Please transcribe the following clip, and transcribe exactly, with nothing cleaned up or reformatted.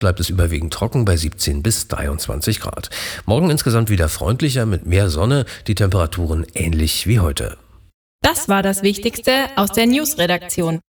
bleibt es überwiegend trocken bei siebzehn bis dreiundzwanzig Grad. Morgen insgesamt wieder freundlicher mit mehr Sonne, die Temperaturen ähnlich wie heute. Das war das Wichtigste aus der News-Redaktion.